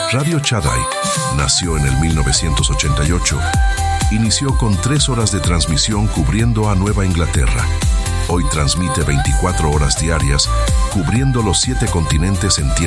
Radio Chadai nació en el 1988. Inició con 3 horas de transmisión cubriendo a Nueva Inglaterra. Hoy transmite 24 horas diarias, cubriendo los 7 continentes en tiempo